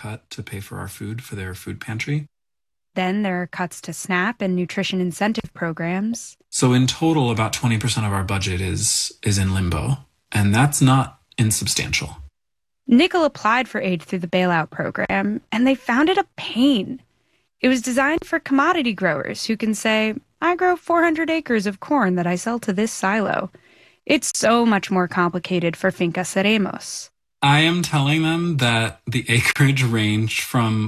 cut to pay for our food for their food pantry. Then there are cuts to SNAP and nutrition incentive programs. So in total, about 20% of our budget is in limbo, and that's not insubstantial. Nickel applied for aid through the bailout program, and they found it a pain. It was designed for commodity growers who can say, I grow 400 acres of corn that I sell to this silo. It's so much more complicated for Finca Ceremos. I am telling them that the acreage ranged from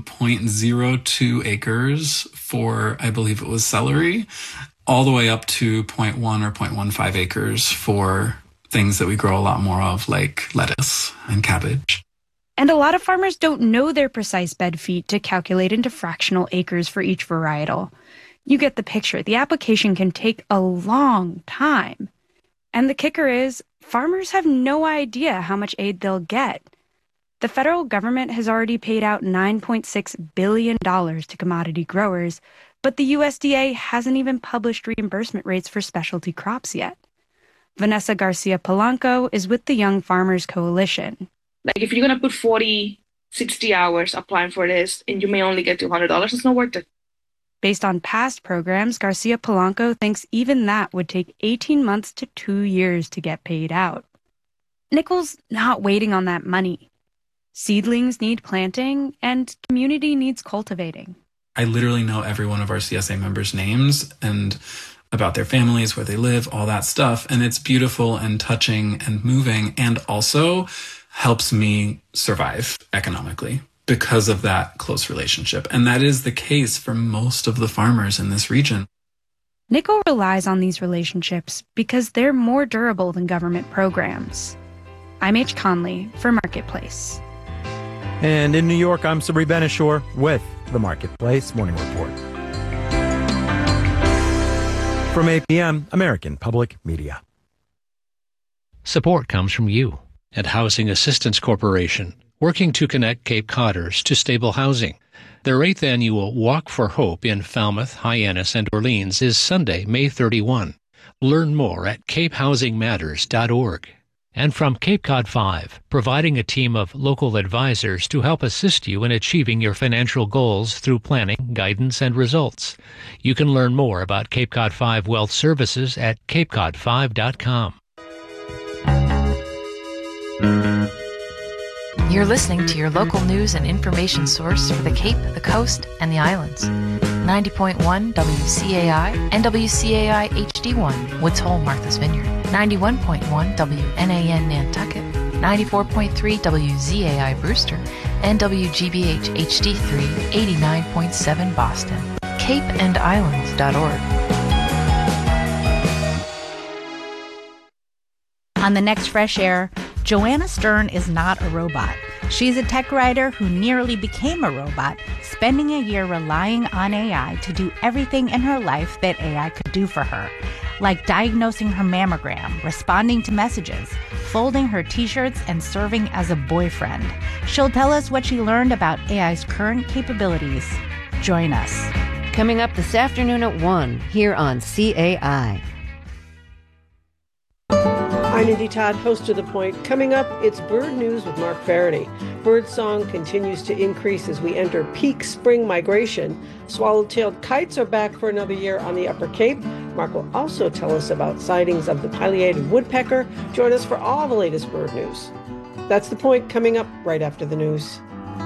0.02 acres for, I believe it was celery, all the way up to 0.1 or 0.15 acres for things that we grow a lot more of, like lettuce and cabbage. And a lot of farmers don't know their precise bed feet to calculate into fractional acres for each varietal. You get the picture. The application can take a long time. And the kicker is, farmers have no idea how much aid they'll get. The federal government has already paid out $9.6 billion to commodity growers, but the USDA hasn't even published reimbursement rates for specialty crops yet. Vanessa Garcia Polanco is with the Young Farmers Coalition. Like, if you're going to put 40, 60 hours applying for this and you may only get $200, it's not worth it. Based on past programs, Garcia Polanco thinks even that would take 18 months to 2 years to get paid out. Nickel's not waiting on that money. Seedlings need planting, and community needs cultivating. I literally know every one of our CSA members' names and about their families, where they live, all that stuff. And it's beautiful and touching and moving, and also helps me survive economically because of that close relationship. And that is the case for most of the farmers in this region. Nickel relies on these relationships because they're more durable than government programs. I'm H. Conley for Marketplace. And in New York, I'm Sabri Benishore with the Marketplace Morning Report. From APM, American Public Media. Support comes from you at Housing Assistance Corporation, working to connect Cape Codders to stable housing. Their 8th annual Walk for Hope in Falmouth, Hyannis, and Orleans is Sunday, May 31. Learn more at capehousingmatters.org. And from Cape Cod 5, providing a team of local advisors to help assist you in achieving your financial goals through planning, guidance, and results. You can learn more about Cape Cod 5 Wealth Services at capecod5.com. You're listening to your local news and information source for the Cape, the Coast, and the Islands. 90.1 WCAI and WCAI HD1, Woods Hole, Martha's Vineyard. 91.1 WNAN Nantucket. 94.3 WZAI Brewster. And WGBH HD3, 89.7 Boston. CapeandIslands.org. On the next Fresh Air, Joanna Stern is not a robot. She's a tech writer who nearly became a robot, spending a year relying on AI to do everything in her life that AI could do for her, like diagnosing her mammogram, responding to messages, folding her t-shirts, and serving as a boyfriend. She'll tell us what she learned about AI's current capabilities. Join us. Coming up this afternoon at 1 here on CAI. I'm Indy Todd, host of The Point. Coming up, it's Bird News with Mark Faraday. Birdsong continues to increase as we enter peak spring migration. Swallow-tailed kites are back for another year on the Upper Cape. Mark will also tell us about sightings of the pileated woodpecker. Join us for all the latest bird news. That's The Point, coming up right after the news.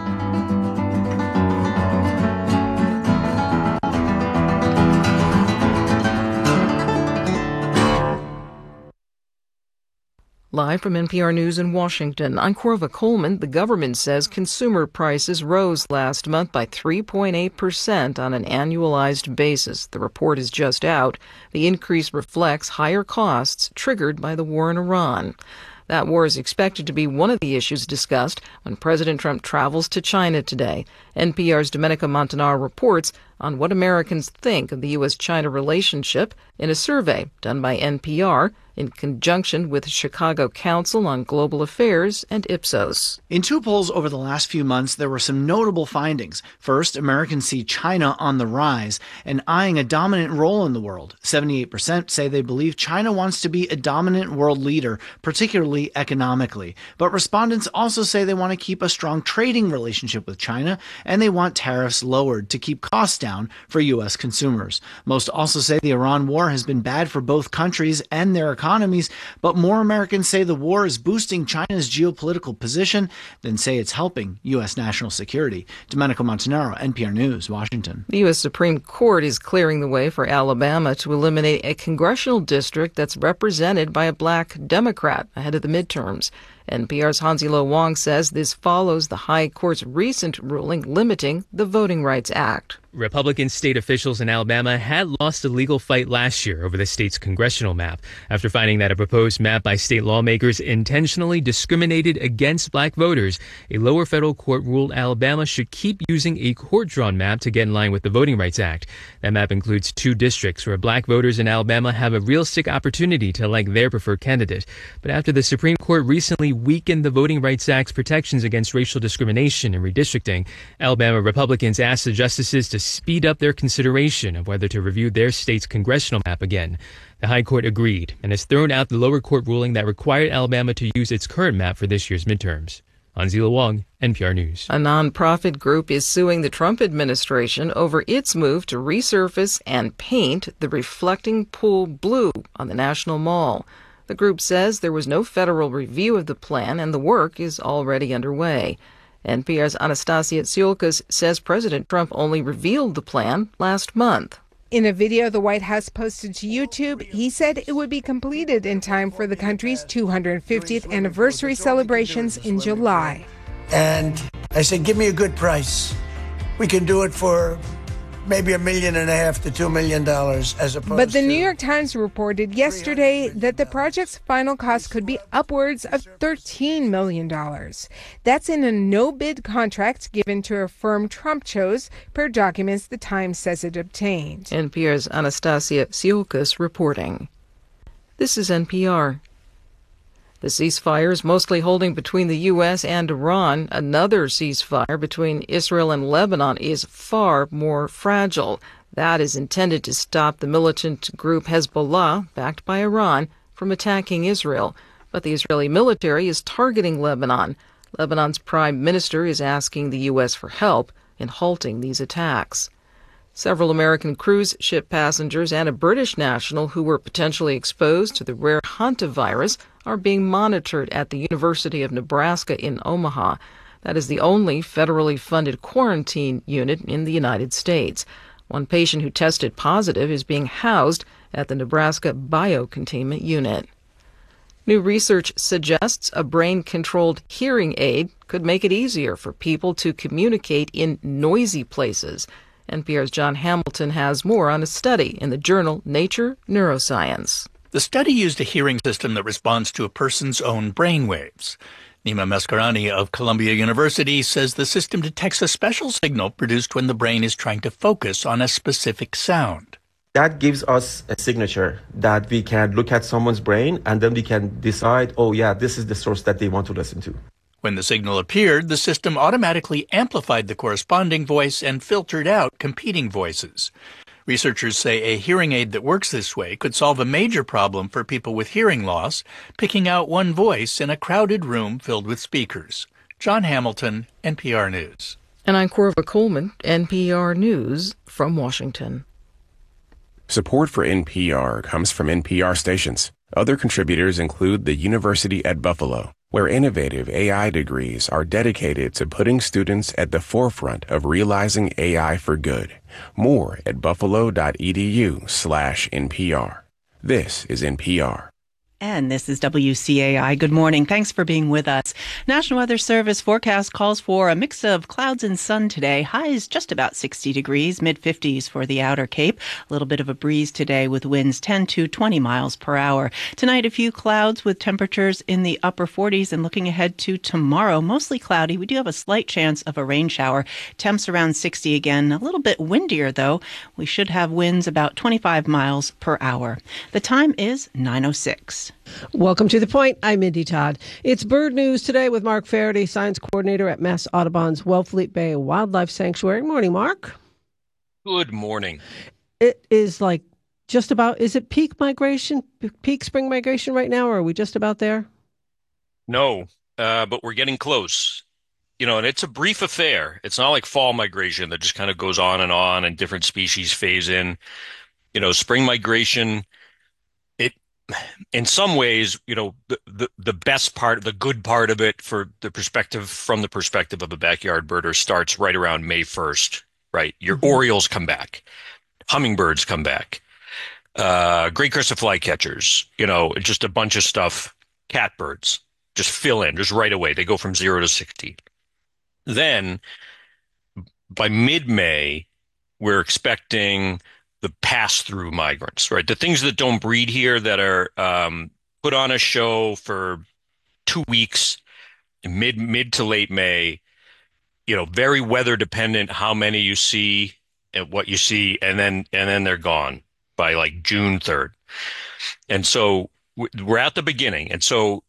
Live from NPR News in Washington, I'm Corva Coleman. The government says consumer prices rose last month by 3.8% on an annualized basis. The report is just out. The increase reflects higher costs triggered by the war in Iran. That war is expected to be one of the issues discussed when President Trump travels to China today. NPR's Domenica Montanaro reports on what Americans think of the U.S.-China relationship in a survey done by NPR in conjunction with the Chicago Council on Global Affairs and Ipsos. In two polls over the last few months, there were some notable findings. First, Americans see China on the rise and eyeing a dominant role in the world. 78% say they believe China wants to be a dominant world leader, particularly economically. But respondents also say they want to keep a strong trading relationship with China, and they want tariffs lowered to keep costs down for U.S. consumers. Most also say the Iran war has been bad for both countries and their economies, but more Americans say the war is boosting China's geopolitical position than say it's helping U.S. national security. Domenico Montanaro, NPR News, Washington. The U.S. Supreme Court is clearing the way for Alabama to eliminate a congressional district that's represented by a black Democrat ahead of the midterms. NPR's Hansilo Wong says this follows the High Court's recent ruling limiting the Voting Rights Act. Republican state officials in Alabama had lost a legal fight last year over the state's congressional map after finding that a proposed map by state lawmakers intentionally discriminated against black voters. A lower federal court ruled Alabama should keep using a court-drawn map to get in line with the Voting Rights Act. That map includes 2 districts where black voters in Alabama have a realistic opportunity to elect their preferred candidate. But after the Supreme Court recently weakened the Voting Rights Act's protections against racial discrimination and redistricting, Alabama Republicans asked the justices to speed up their consideration of whether to review their state's congressional map again. The High Court agreed and has thrown out the lower court ruling that required Alabama to use its current map for this year's midterms. Anzila Wong, NPR News. A nonprofit group is suing the Trump administration over its move to resurface and paint the reflecting pool blue on the National Mall. The group says there was no federal review of the plan and the work is already underway. NPR's Anastasia Tsiolkas says President Trump only revealed the plan last month. In a video the White House posted to YouTube, he said it would be completed in time for the country's 250th anniversary celebrations in July. And I said, give me a good price. We can do it for maybe $1.5 million to $2 million as opposed But the New York Times reported yesterday that the project's final cost could be upwards of $13 million. That's in a no-bid contract given to a firm Trump chose, per documents the Times says it obtained. NPR's Anastasia Tsiolkas reporting. This is NPR. The ceasefire is mostly holding between the U.S. and Iran. Another ceasefire between Israel and Lebanon is far more fragile. That is intended to stop the militant group Hezbollah, backed by Iran, from attacking Israel. But the Israeli military is targeting Lebanon. Lebanon's prime minister is asking the U.S. for help in halting these attacks. Several American cruise ship passengers and a British national who were potentially exposed to the rare hantavirus are being monitored at the University of Nebraska in Omaha. That is the only federally funded quarantine unit in the United States. One patient who tested positive is being housed at the Nebraska Biocontainment Unit. New research suggests a brain-controlled hearing aid could make it easier for people to communicate in noisy places. NPR's John Hamilton has more on a study in the journal Nature Neuroscience. The study used a hearing system that responds to a person's own brain waves. Nima Maskarani of Columbia University says the system detects a special signal produced when the brain is trying to focus on a specific sound. That gives us a signature that we can look at someone's brain and then we can decide, oh yeah, this is the source that they want to listen to. When the signal appeared, the system automatically amplified the corresponding voice and filtered out competing voices. Researchers say a hearing aid that works this way could solve a major problem for people with hearing loss, picking out one voice in a crowded room filled with speakers. John Hamilton, NPR News. And I'm Corva Coleman, NPR News from Washington. Support for NPR comes from NPR stations. Other contributors include the University at Buffalo, where innovative AI degrees are dedicated to putting students at the forefront of realizing AI for good. More at buffalo.edu/NPR. This is NPR. And this is WCAI. Good morning. Thanks for being with us. National Weather Service forecast calls for a mix of clouds and sun today. Highs just about 60 degrees, mid-50s for the outer Cape. A little bit of a breeze today with winds 10 to 20 miles per hour. Tonight, a few clouds with temperatures in the upper 40s. And looking ahead to tomorrow, mostly cloudy. We do have a slight chance of a rain shower. Temps around 60 again. A little bit windier, though. We should have winds about 25 miles per hour. The time is 9:06. Welcome to The Point. I'm Mindy Todd. It's Bird News today with Mark Faraday, Science Coordinator at Mass Audubon's Wellfleet Bay Wildlife Sanctuary. Morning, Mark. Good morning. It is like just about, is it peak migration, peak spring migration right now, or are we just about there? No, but we're getting close. And it's a brief affair. It's not like fall migration that just kind of goes on and different species phase in. Spring migration, in some ways, the best part, the good part of it from the perspective of a backyard birder starts right around May 1st, right? Your orioles come back, hummingbirds come back, great crested flycatchers, just a bunch of stuff, catbirds just fill in just right away. They go from 0 to 60. Then by mid-May, we're expecting the pass-through migrants, right? The things that don't breed here that are put on a show for 2 weeks, mid to late May, very weather dependent, how many you see and what you see, and then they're gone by like June 3rd. And so we're at the beginning. And so,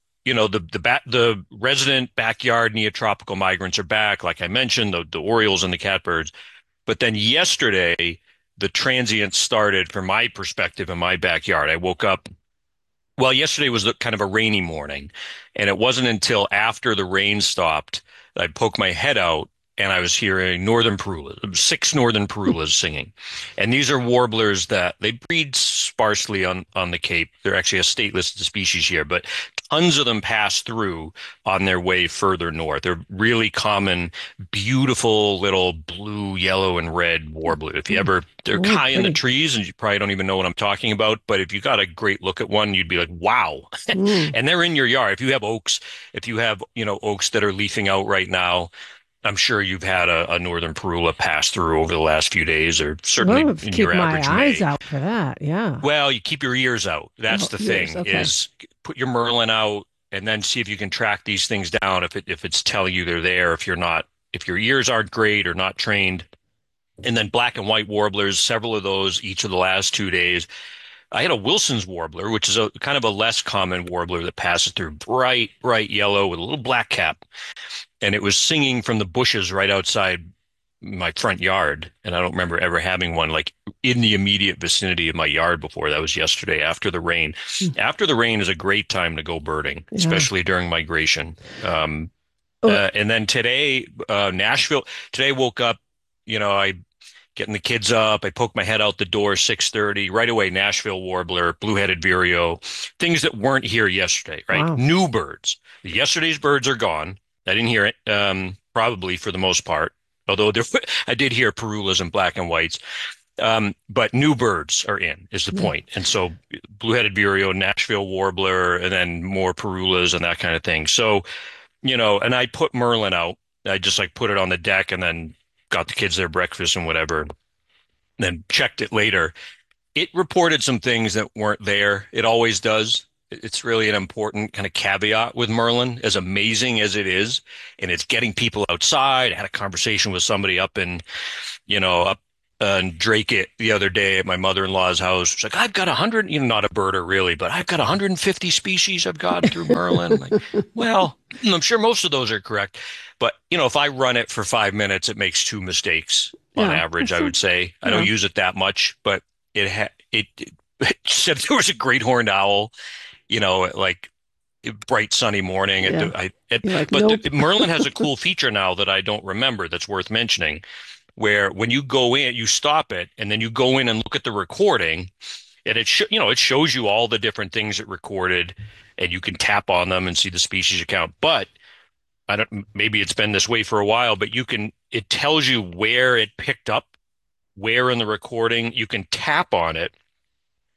the resident backyard neotropical migrants are back, like I mentioned, the orioles and the catbirds. But then yesterday, the transient started from my perspective in my backyard. I woke up, yesterday was kind of a rainy morning, and it wasn't until after the rain stopped that I poked my head out and I was hearing northern parulas, 6 northern parulas singing. And these are warblers that they breed sparsely on the Cape. They're actually a state listed species here, but tons of them pass through on their way further north. They're really common, beautiful little blue, yellow, and red warblers. If you ever, they're high in the trees, and you probably don't even know what I'm talking about. But if you got a great look at one, you'd be like, wow. And they're in your yard. If you have oaks, oaks that are leafing out right now, I'm sure you've had a northern parula pass through over the last few days, or certainly in your average May. Keep my eyes out for that, yeah. Well, you keep your ears out. That's the thing, is put your Merlin out and then see if you can track these things down if it's telling you they're there, if your ears aren't great or not trained. And then black and white warblers, several of those each of the last 2 days. I had a Wilson's warbler, which is a kind of a less common warbler that passes through bright yellow with a little black cap. And it was singing from the bushes right outside my front yard. And I don't remember ever having one like in the immediate vicinity of my yard before. That was yesterday after the rain. After the rain is a great time to go birding, especially during migration. And then today, Nashville, today woke up, I getting the kids up. I poked my head out the door, 6:30, right away, Nashville warbler, blue-headed vireo, things that weren't here yesterday, right? Wow. New birds. Yesterday's birds are gone. I didn't hear it, probably for the most part, although I did hear parulas and black and whites. But new birds are in, is the point. And so blue-headed vireo, Nashville warbler, and then more parulas and that kind of thing. So, and I put Merlin out. I just put it on the deck and then got the kids their breakfast and whatever, then checked it later. It reported some things that weren't there. It always does. It's really an important kind of caveat with Merlin, as amazing as it is. And it's getting people outside. I had a conversation with somebody up in Drake the other day at my mother-in-law's house. It's like, I've got 100, not a birder really, but I've got 150 species I've got through Merlin. I'm like, well, I'm sure most of those are correct. But, if I run it for 5 minutes, it makes 2 mistakes on average, I would say. I don't use it that much, but it said there was a great horned owl, bright sunny morning. Merlin has a cool feature now that I don't remember that's worth mentioning, where when you go in, you stop it, and then you go in and look at the recording, and it shows you all the different things it recorded, and you can tap on them and see the species account. But maybe it's been this way for a while, but it tells you where it picked up, where in the recording. You can tap on it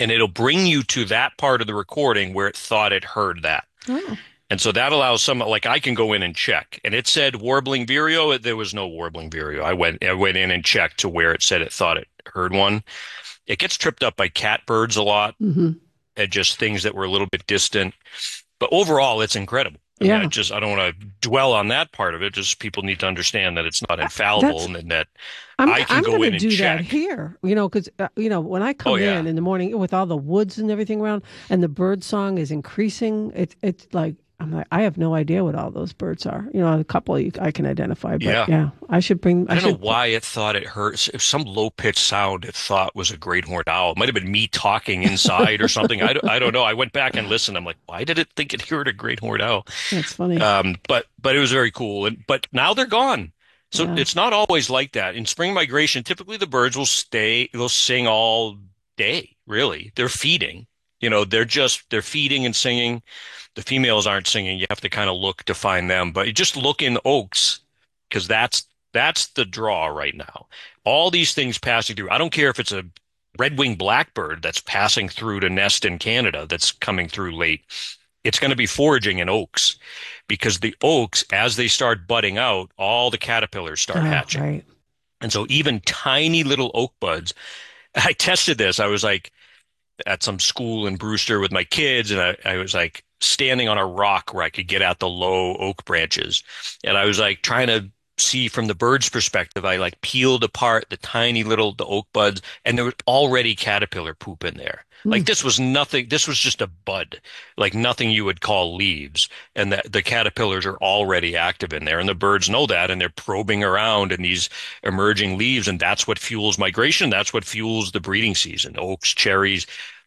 and it'll bring you to that part of the recording where it thought it heard that. Oh. And so that allows like I can go in and check, and it said warbling vireo. There was no warbling vireo. I went in and checked to where it said it thought it heard one. It gets tripped up by catbirds a lot, and just things that were a little bit distant. But overall, it's incredible. I mean, I don't want to dwell on that part of it. Just people need to understand that it's not infallible, and that I can go in and do check. that here, because when I come in the morning with all the woods and everything around, and the bird song is increasing, it's like I'm like, I have no idea what all those birds are. A couple I can identify, but I should bring. I don't know why it thought it heard some low pitched sound. It thought was a great horned owl. It might have been me talking inside or something. I don't know. I went back and listened. I'm like, why did it think it heard a great horned owl? That's funny. But it was very cool. But now they're gone. So it's not always like that. In spring migration, typically the birds will sing all day. Really, they're feeding. They're feeding and singing. The females aren't singing. You have to kind of look to find them, but you just look in oaks, because that's the draw right now. All these things passing through. I don't care if it's a red-winged blackbird that's passing through to nest in Canada that's coming through late. It's going to be foraging in oaks, because the oaks, as they start budding out, all the caterpillars start hatching. Right. And so even tiny little oak buds, I tested this. I was like at some school in Brewster with my kids, and I was like standing on a rock where I could get at the low oak branches. And I was like trying to see from the bird's perspective. I like peeled apart the oak buds, and there was already caterpillar poop in there. Like this was nothing. This was just a bud, like nothing you would call leaves. And the caterpillars are already active in there, and the birds know that, and they're probing around in these emerging leaves. And that's what fuels migration. That's what fuels the breeding season. Oaks, cherries,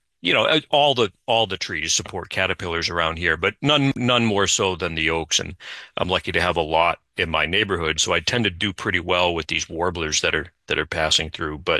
all the trees support caterpillars around here, but none more so than the oaks. And I'm lucky to have a lot in my neighborhood, so I tend to do pretty well with these warblers that are passing through. But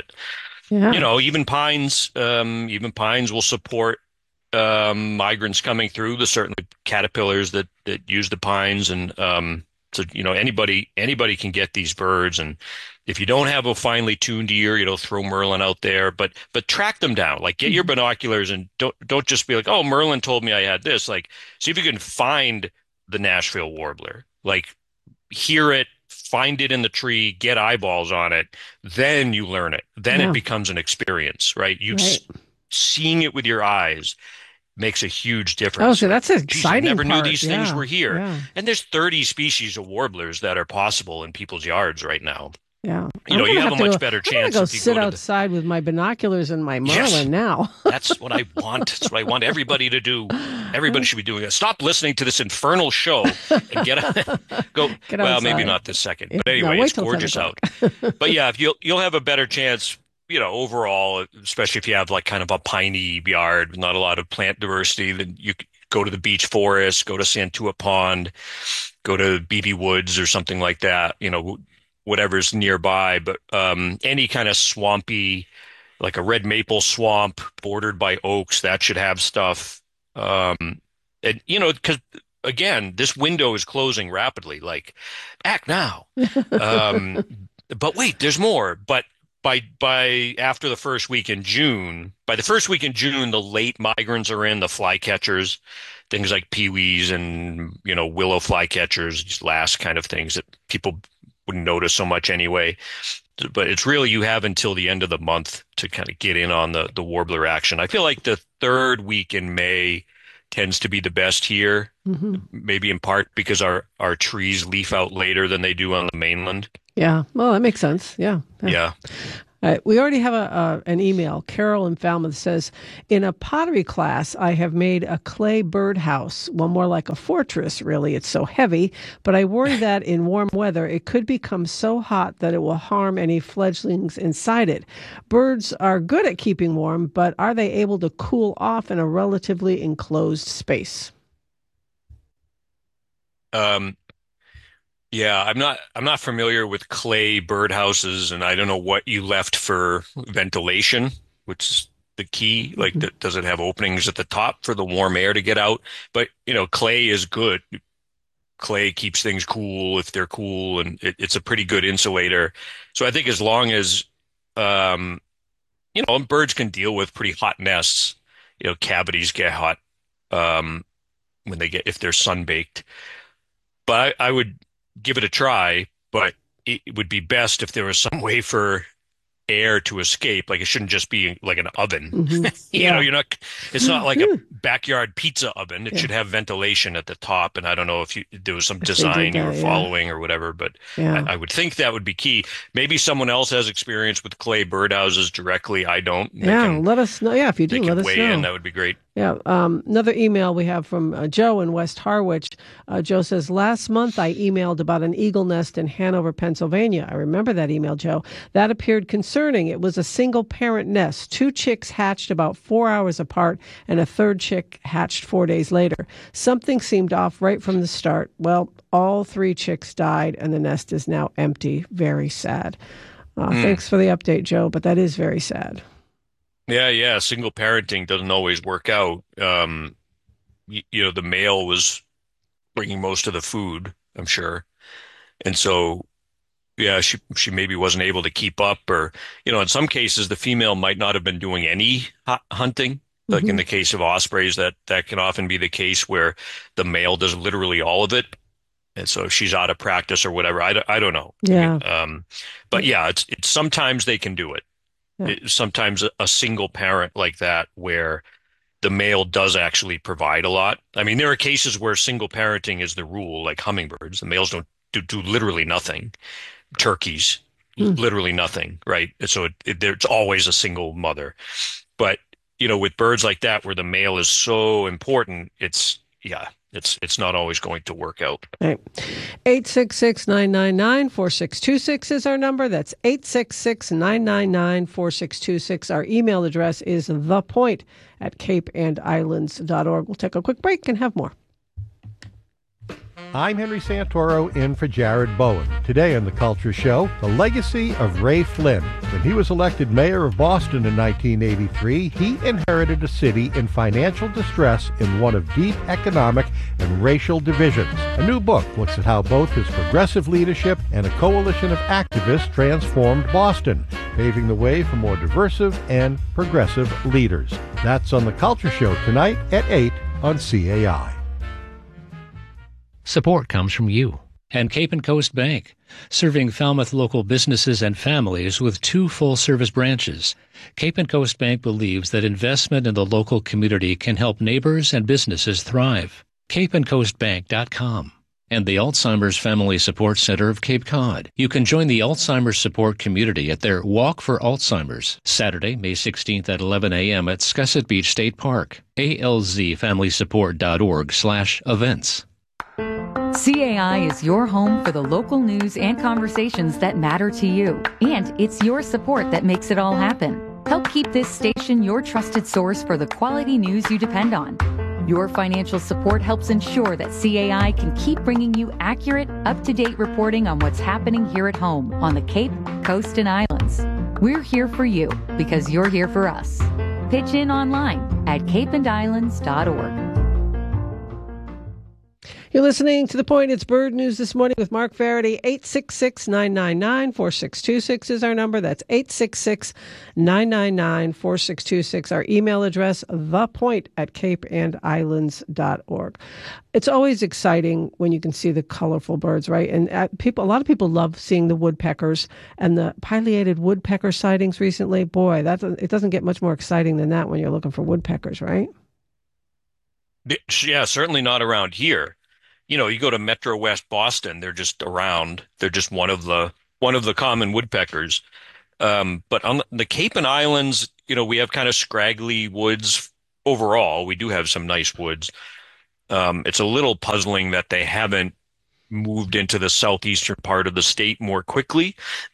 even pines will support migrants coming through. There's certainly caterpillars that use the pines, and so anybody can get these birds. And if you don't have a finely tuned ear, throw Merlin out there, but track them down. Like get your binoculars, and don't just be like, oh, Merlin told me I had this. Like, see if you can find the Nashville warbler. Like, hear it, find it in the tree, get eyeballs on it, then you learn it. Then it becomes an experience, right? Seeing it with your eyes makes a huge difference. Oh, so that's an exciting I never part. knew these things were here. Yeah. And there's 30 species of warblers that are possible in people's yards right now. Yeah. You have a much better chance. I'm going to go sit outside with my binoculars and my Merlin now. That's what I want. That's what I want everybody to do. Everybody should be doing it. Stop listening to this infernal show and get outside. Well, maybe not this second. But anyway, it's gorgeous out. But yeah, if you'll have a better chance, overall, especially if you have like kind of a piney yard, not a lot of plant diversity, then you go to the beech forest, go to Santua Pond, go to BB Woods or something like that, whatever's nearby. But any kind of swampy, like a red maple swamp bordered by oaks, that should have stuff. And because again, this window is closing rapidly. Like, act now. But wait, there's more. But by after the first week in June, the late migrants are in, the flycatchers, things like peewees and willow flycatchers, these last kind of things that people wouldn't notice so much anyway. But it's really, you have until the end of the month to kind of get in on the warbler action. I feel like the third week in May tends to be the best here, maybe in part because our trees leaf out later than they do on the mainland. Yeah, well, that makes sense. Yeah. We already have an email. Carol in Falmouth says, in a pottery class, I have made a clay birdhouse. Well, more like a fortress, really. It's so heavy. But I worry that in warm weather, it could become so hot that it will harm any fledglings inside it. Birds are good at keeping warm, but are they able to cool off in a relatively enclosed space? Yeah, I'm not familiar with clay birdhouses, and I don't know what you left for ventilation, which is the key. Like, does it have openings at the top for the warm air to get out? But, clay is good. Clay keeps things cool if they're cool, and it's a pretty good insulator. So I think as long as, and birds can deal with pretty hot nests. Cavities get hot if they're sun-baked. But I would give it a try, but it would be best if there was some way for air to escape. Like, it shouldn't just be like an oven. Mm-hmm. It's not like a backyard pizza oven. It should have ventilation at the top. And I don't know if there was some design you were following or whatever, but I would think that would be key. Maybe someone else has experience with clay birdhouses directly. I don't. Let us know. Yeah, if you do, let us know. Weigh in. That would be great. Yeah. Another email we have from Joe in West Harwich. Joe says, last month I emailed about an eagle nest in Hanover, Pennsylvania. I remember that email, Joe. That appeared concerning. It was a single parent nest. 2 chicks hatched about 4 hours apart, and a third chick hatched 4 days later. Something seemed off right from the start. Well, all 3 chicks died, and the nest is now empty. Very sad. Thanks for the update, Joe, but that is very sad. Yeah. Single parenting doesn't always work out. The male was bringing most of the food, I'm sure. And so, she maybe wasn't able to keep up, or, in some cases, the female might not have been doing any hunting. Like in the case of ospreys, that can often be the case where the male does literally all of it. And so if she's out of practice or whatever, I don't know. Yeah. It's sometimes they can do it. Sometimes a single parent like that where the male does actually provide a lot. I mean, there are cases where single parenting is the rule, like hummingbirds. The males don't do literally nothing. Turkeys, literally nothing, right? So there's always a single mother. But, with birds like that where the male is so important, it's not always going to work out. Right. 866-999-4626 is our number. That's 866-999-4626. Our email address is thepoint@capeandislands.org. We'll take a quick break and have more. I'm Henry Santoro in for Jared Bowen. Today on The Culture Show, the legacy of Ray Flynn. When he was elected mayor of Boston in 1983, he inherited a city in financial distress in one of deep economic and racial divisions. A new book looks at how both his progressive leadership and a coalition of activists transformed Boston, paving the way for more diverse and progressive leaders. That's on The Culture Show tonight at 8 on CAI. Support comes from you and Cape and Coast Bank, serving Falmouth local businesses and families with 2 full-service branches. Cape and Coast Bank believes that investment in the local community can help neighbors and businesses thrive. CapeandCoastBank.com. And the Alzheimer's Family Support Center of Cape Cod. You can join the Alzheimer's support community at their Walk for Alzheimer's, Saturday, May 16th at 11 a.m. at Scusset Beach State Park. alzfamilysupport.org/events. CAI is your home for the local news and conversations that matter to you. And it's your support that makes it all happen. Help keep this station your trusted source for the quality news you depend on. Your financial support helps ensure that CAI can keep bringing you accurate, up-to-date reporting on what's happening here at home on the Cape, Coast, and Islands. We're here for you because you're here for us. Pitch in online at capeandislands.org. You're listening to The Point. It's Bird News This Morning with Mark Faraday. 866-999-4626 is our number. That's 866-999-4626. Our email address, thepoint@capeandislands.org. It's always exciting when you can see the colorful birds, right? And a lot of people love seeing the woodpeckers and the pileated woodpecker sightings recently. Boy, it doesn't get much more exciting than that when you're looking for woodpeckers, right? Yeah, certainly not around here. You go to Metro West Boston, they're just around. They're just one of the common woodpeckers. But on the Cape and Islands, we have kind of scraggly woods overall. We do have some nice woods. It's a little puzzling that they haven't moved into the southeastern part of the state more quickly.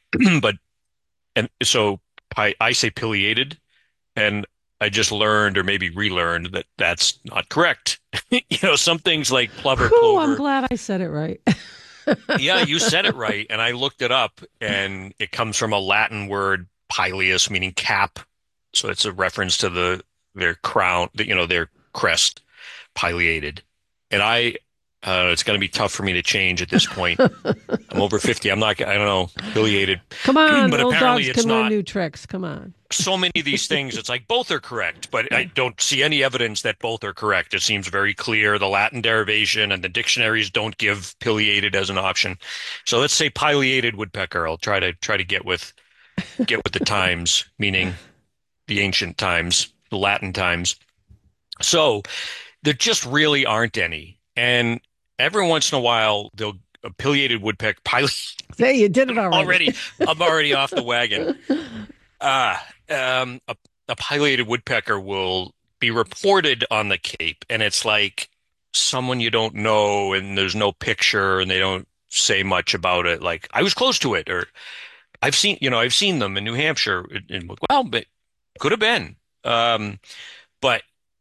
So I say pileated, and I just learned, or maybe relearned, that that's not correct. Some things like plover, Oh, plover. I'm glad I said it right. Yeah, you said it right. And I looked it up, and it comes from a Latin word, pileus, meaning cap. So it's a reference to their crown, their crest, pileated. And it's going to be tough for me to change at this point. I'm over 50. I don't know, pileated. Come on, but old apparently dogs it's can learn not. new tricks. Come on. so many of these things, it's like both are correct, but I don't see any evidence that both are correct. It seems very clear. The Latin derivation and the dictionaries don't give pileated as an option. So let's say pileated woodpecker. I'll try to get with the times, meaning the ancient times, the Latin times. So there just really aren't any. And every once in a while, they'll a pileated woodpecker. Say you did it already. I'm already off the wagon. A pileated woodpecker will be reported on the Cape, and it's like someone you don't know, and there's no picture, and they don't say much about it. Like, I was close to it, or I've seen them in New Hampshire. Well, but could have been. But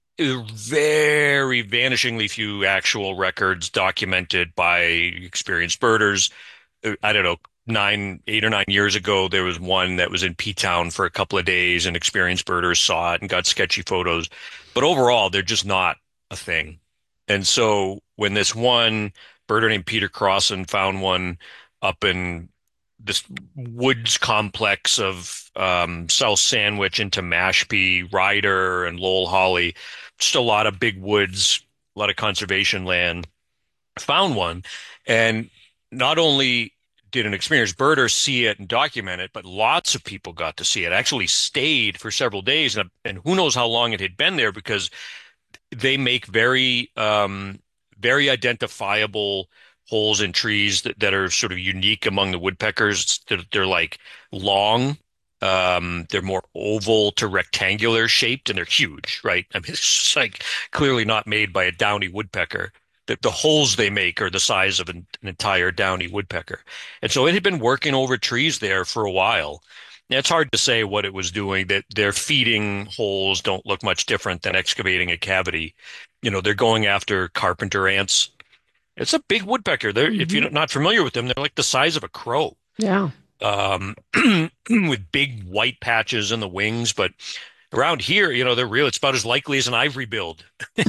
very vanishingly few actual records documented by experienced birders. I don't know, 8 or 9 years ago, there was one that was in P-Town for a couple of days, and experienced birders saw it and got sketchy photos. But overall, they're just not a thing. And so when this one birder named Peter Crossan found one up in this woods complex of South Sandwich into Mashpee, Ryder, and Lowell Holly, just a lot of big woods, a lot of conservation land, found one. And not only did an experienced birder see it and document it, but lots of people got to see it. Actually stayed for several days, and who knows how long it had been there, because they make very identifiable holes in trees that are sort of unique among the woodpeckers. They're like long. They're more oval to rectangular shaped, and they're huge, right? I mean, it's just like clearly not made by a downy woodpecker. The holes they make are the size of an entire downy woodpecker. And so it had been working over trees there for a while. Now, it's hard to say what it was doing. That their feeding holes don't look much different than excavating a cavity. They're going after carpenter ants. It's a big woodpecker. If you're not familiar with them, they're like the size of a crow. Yeah. With big white patches in the wings. But around here, they're real. It's about as likely as an ivory build.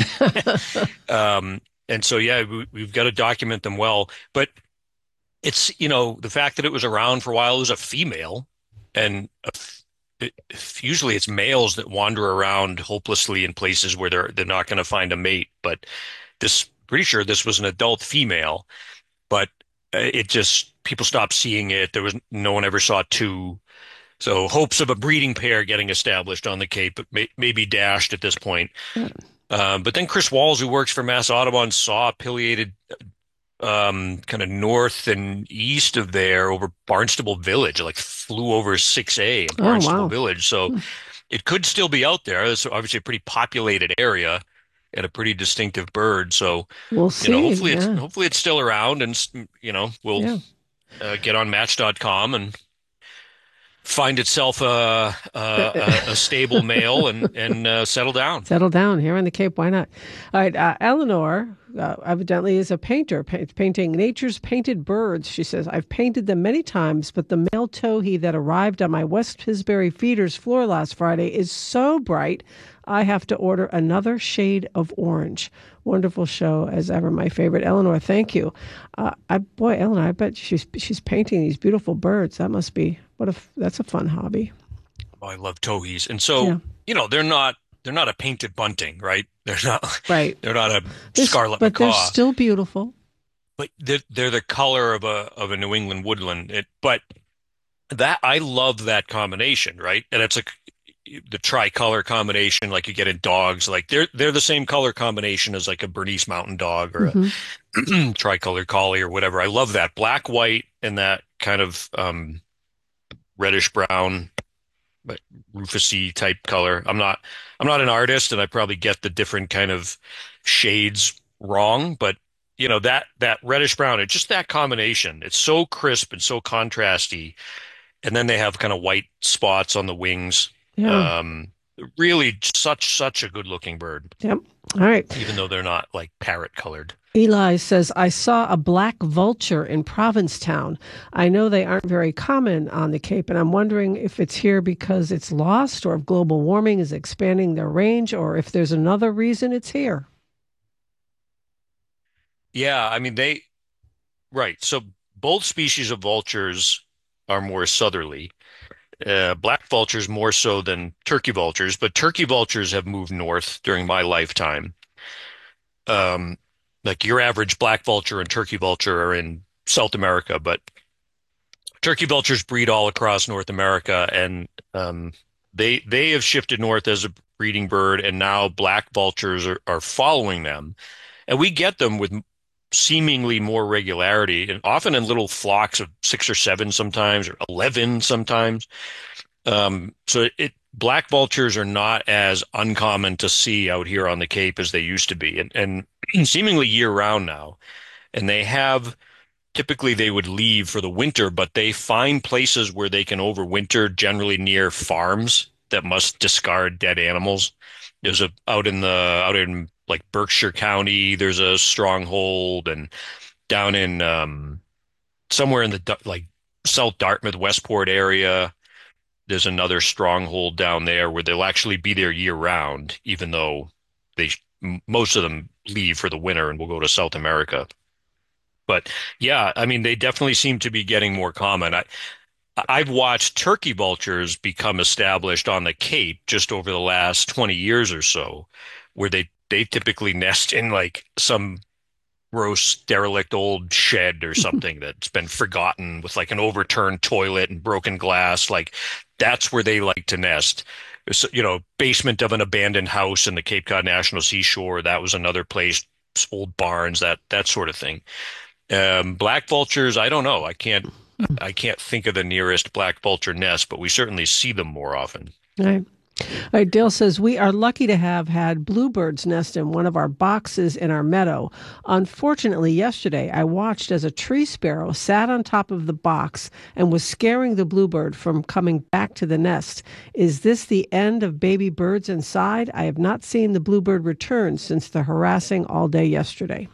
And so, yeah, we've got to document them well. But it's, the fact that it was around for a while, it was a female. And usually it's males that wander around hopelessly in places where they're not going to find a mate. But pretty sure this was an adult female. But it just, people stopped seeing it. No one ever saw two. So hopes of a breeding pair getting established on the Cape may be dashed at this point. But then Chris Walls, who works for Mass Audubon, saw a pileated kind of north and east of there over Barnstable Village. It flew over 6A in Barnstable Village. So it could still be out there. It's obviously a pretty populated area and a pretty distinctive bird. So we'll see. Hopefully it's still around, and we'll get on Match.com and find itself a stable male and settle down. Settle down here on the Cape. Why not? All right. Eleanor evidently is a painter, painting nature's painted birds. She says, I've painted them many times, but the male towhee that arrived on my West Pisbury feeder's floor last Friday is so bright, I have to order another shade of orange. Wonderful show as ever. My favorite. Eleanor, thank you. Eleanor, I bet she's painting these beautiful birds. That must be that's a fun hobby. Oh, I love towhees. And so, they're not a painted bunting, right? They're not right. They're not a scarlet but macaw. They're still beautiful. But they're the color of a New England woodland. But I love that combination, right? And it's the tricolor combination like you get in dogs. Like they're the same color combination as like a Bernese Mountain Dog or a tricolor collie or whatever. I love that black, white, and that kind of reddish brown, but rufusy type color. I'm not an artist, and I probably get the different kind of shades wrong, but that reddish brown, it's just that combination. It's so crisp and so contrasty. And then they have kind of white spots on the wings. Yeah. Really such a good looking bird. Yep. All right. Even though they're not like parrot colored. Eli says, I saw a black vulture in Provincetown. I know they aren't very common on the Cape, and I'm wondering if it's here because it's lost or if global warming is expanding their range or if there's another reason it's here. Yeah, I mean, right. So both species of vultures are more southerly. Black vultures more so than turkey vultures, but turkey vultures have moved north during my lifetime. Like your average black vulture and turkey vulture are in South America, but turkey vultures breed all across North America, and they have shifted north as a breeding bird, and now black vultures are following them. And we get them with seemingly more regularity, and often in little flocks of 6 or 7 sometimes, or 11 sometimes. Black vultures are not as uncommon to see out here on the Cape as they used to be, and seemingly year round now. And typically they would leave for the winter, but they find places where they can overwinter, generally near farms that must discard dead animals. There's out in like Berkshire County, there's a stronghold, and down in somewhere in the like South Dartmouth, Westport area, there's another stronghold down there where they'll actually be there year round, even though most of them leave for the winter and will go to South America. But yeah, I mean, they definitely seem to be getting more common. I've watched turkey vultures become established on the Cape just over the last 20 years or so, where they typically nest in like some gross, derelict old shed or something that's been forgotten with like an overturned toilet and broken glass. Like that's where they like to nest. So, basement of an abandoned house in the Cape Cod National Seashore. That was another place, old barns, that sort of thing. Black vultures, I don't know. I can't think of the nearest black vulture nest, but we certainly see them more often. Right. All right, Dale says, we are lucky to have had bluebirds nest in one of our boxes in our meadow. Unfortunately, yesterday, I watched as a tree sparrow sat on top of the box and was scaring the bluebird from coming back to the nest. Is this the end of baby birds inside? I have not seen the bluebird return since the harassing all day yesterday.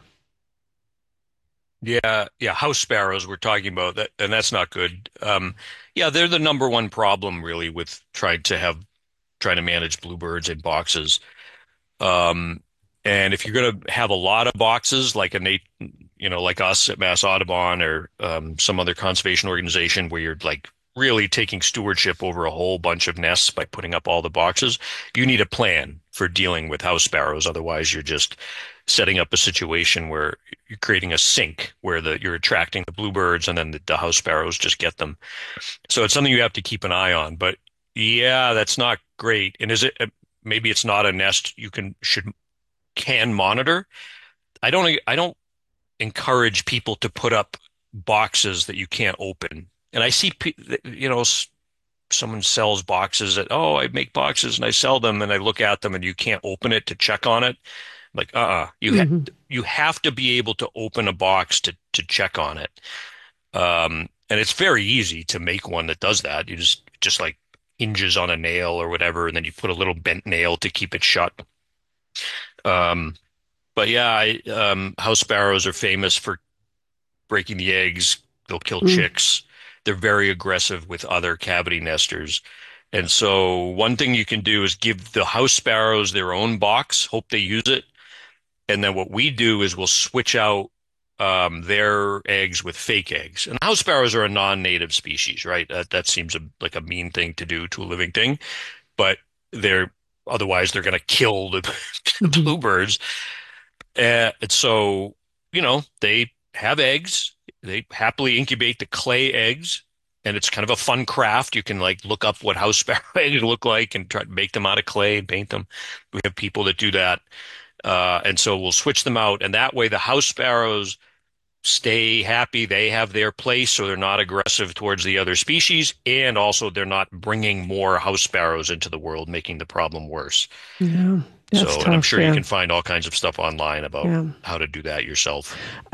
Yeah, house sparrows we're talking about, that, and that's not good. They're the number one problem really with trying to manage bluebirds in boxes. And if you're going to have a lot of boxes, like like us at Mass Audubon or some other conservation organization where you're like really taking stewardship over a whole bunch of nests by putting up all the boxes, you need a plan for dealing with house sparrows. Otherwise, you're just setting up a situation where you're creating a sink where you're attracting the bluebirds and then the house sparrows just get them. So it's something you have to keep an eye on. But yeah, that's not great. And maybe it's not a nest you can monitor. I don't encourage people to put up boxes that you can't open. And I see, someone sells boxes I make boxes and I sell them, and I look at them and you can't open it to check on it. Like, you have to be able to open a box to check on it. And it's very easy to make one that does that. You just like hinges on a nail or whatever, and then you put a little bent nail to keep it shut. But yeah, house sparrows are famous for breaking the eggs. They'll kill chicks. They're very aggressive with other cavity nesters. And so one thing you can do is give the house sparrows their own box, hope they use it. And then what we do is we'll switch out their eggs with fake eggs. And house sparrows are a non-native species, right? That seems like a mean thing to do to a living thing, but otherwise they're going to kill the bluebirds. And so, they have eggs. They happily incubate the clay eggs, and it's kind of a fun craft. You can like look up what house sparrow eggs look like and try to make them out of clay and paint them. We have people that do that. And so we'll switch them out, and that way the house sparrows stay happy. They have their place, so they're not aggressive towards the other species, and also they're not bringing more house sparrows into the world, making the problem worse. Yeah, and I'm sure you can find all kinds of stuff online about how to do that yourself.